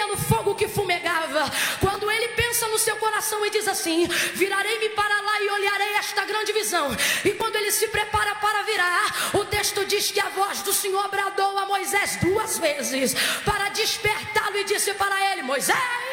pelo fogo que fumegava. Quando ele pensa no seu coração e diz assim: virarei-me para lá e olharei esta grande visão. E quando ele se prepara para virar, o texto diz que a voz do Senhor bradou a Moisés 2 vezes para despertá-lo e disse para ele: Moisés,